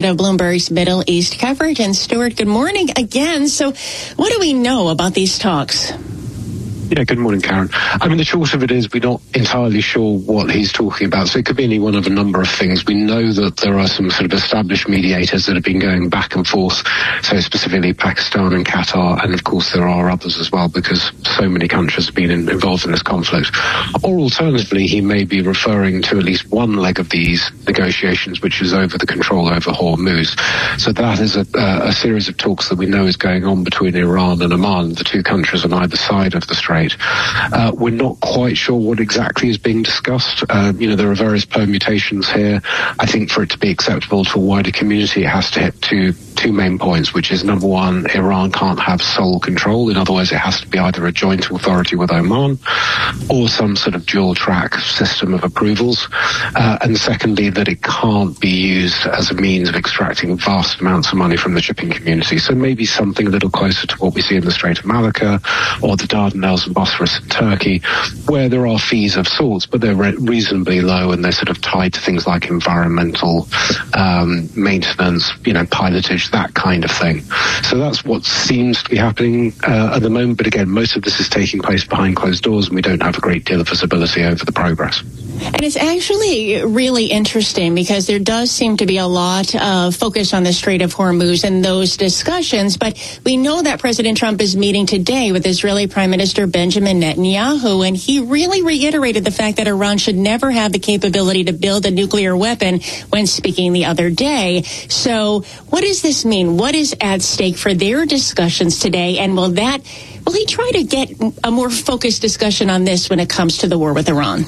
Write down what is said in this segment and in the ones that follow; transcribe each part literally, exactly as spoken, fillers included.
of Bloomberg's Middle East coverage. And Stuart, good morning again. So what do we know about these talks? Yeah, good morning, Karen. I mean, the short of it is we're not entirely sure what he's talking about. So it could be any one of a number of things. We know that there are some sort of established mediators that have been going back and forth, so specifically Pakistan and Qatar, and of course there are others as well because so many countries have been in, involved in this conflict. Or alternatively, he may be referring to at least one leg of these negotiations, which is over the control over Hormuz. So that is a, uh, a series of talks that we know is going on between Iran and Oman, the two countries on either side of the strait. Uh, we're not quite sure what exactly is being discussed. Uh, you know, there are various permutations here. I think for it to be acceptable to a wider community, it has to hit two, two main points, which is number one, Iran can't have sole control. In other words, it has to be either a joint authority with Oman or some sort of dual track system of approvals. Uh, and secondly, that it can't be used as a means of extracting vast amounts of money from the shipping community. So maybe something a little closer to what we see in the Strait of Malacca or the Dardanelles and Bosphorus in Turkey, where there are fees of sorts, but they're re- reasonably low and they're sort of tied to things like environmental um, maintenance, you know, pilotage, that kind of thing. So that's what seems to be happening uh, at the moment. But again, most of this is taking place behind closed doors and we don't have a great deal of visibility over the progress. And it's actually really interesting because there does seem to be a lot of focus on the Strait of Hormuz and those discussions. But we know that President Trump is meeting today with Israeli Prime Minister Benjamin Netanyahu, and he really reiterated the fact that Iran should never have the capability to build a nuclear weapon when speaking the other day. So what does this mean? What is at stake for their discussions today? And will that, will he try to get a more focused discussion on this when it comes to the war with Iran?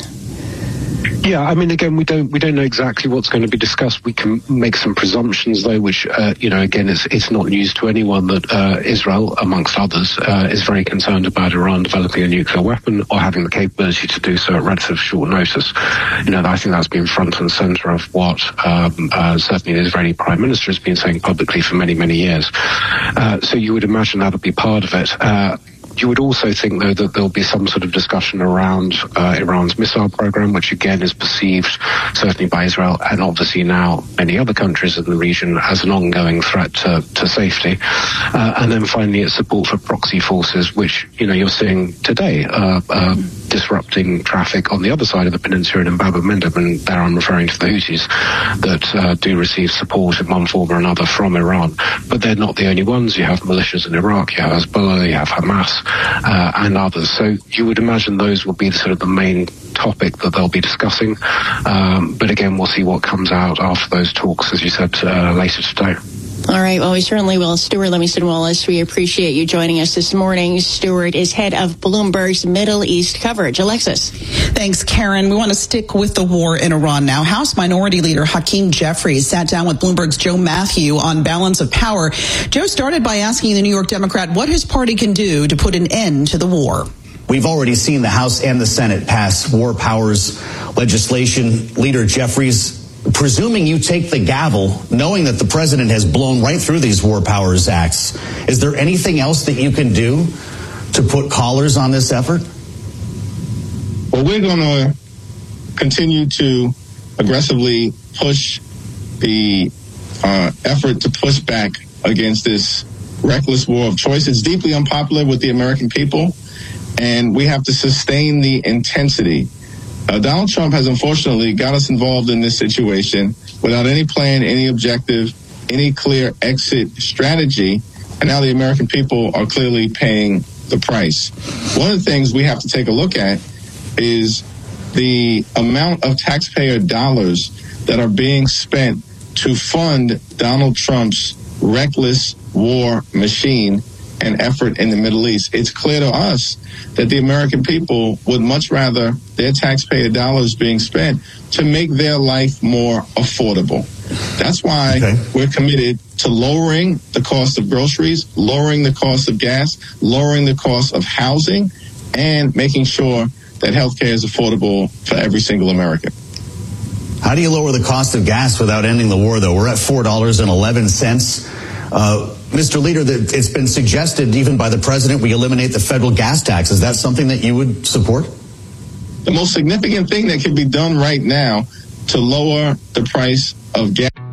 Yeah, I mean, again, we don't we don't know exactly what's going to be discussed. We can make some presumptions, though, which, uh, you know, again, it's it's not news to anyone that uh, Israel, amongst others, uh, is very concerned about Iran developing a nuclear weapon or having the capability to do so at relatively short notice. You know, I think that's been front and center of what um, uh, certainly the Israeli Prime Minister has been saying publicly for many, many years. Uh, so you would imagine that'll be part of it. Uh, You would also think, though, that there'll be some sort of discussion around uh, Iran's missile program, which again is perceived, certainly by Israel and obviously now many other countries in the region, as an ongoing threat to, to safety. Uh, and then finally, it's support for proxy forces, which, you know, you're seeing today, uh, uh, disrupting traffic on the other side of the peninsula in Bab el-Mandeb, and there I'm referring to the Houthis that uh, do receive support in one form or another from Iran. But they're not the only ones. You have militias in Iraq, you have Hezbollah, you have Hamas, uh, and others. So you would imagine those will be the, sort of the main topic that they'll be discussing. Um, but again, we'll see what comes out after those talks, as you said, uh, later today. All right. Well, we certainly will. Stuart Livingston-Wallace, we appreciate you joining us this morning. Stuart is head of Bloomberg's Middle East coverage. Alexis. Thanks, Karen. We want to stick with the war in Iran now. House Minority Leader Hakeem Jeffries sat down with Bloomberg's Joe Matthew on balance of power. Joe started by asking the New York Democrat what his party can do to put an end to the war. We've already seen the House and the Senate pass war powers legislation. Leader Jeffries, presuming you take the gavel, knowing that the president has blown right through these war powers acts, is there anything else that you can do to put collars on this effort? Well, we're going to continue to aggressively push the uh, effort to push back against this reckless war of choice. It's deeply unpopular with the American people, and we have to sustain the intensity. Uh, Donald Trump has unfortunately got us involved in this situation without any plan, any objective, any clear exit strategy, and now the American people are clearly paying the price. One of the things we have to take a look at is the amount of taxpayer dollars that are being spent to fund Donald Trump's reckless war machine and effort in the Middle East. It's clear to us that the American people would much rather their taxpayer dollars being spent to make their life more affordable. That's why okay. we're committed to lowering the cost of groceries, lowering the cost of gas, lowering the cost of housing, and making sure that healthcare is affordable for every single American. How do you lower the cost of gas without ending the war, though? We're at four dollars and eleven cents. Uh, Mister Leader, that it's been suggested even by the president we eliminate the federal gas tax. Is that something that you would support? The most significant thing that can be done right now to lower the price of gas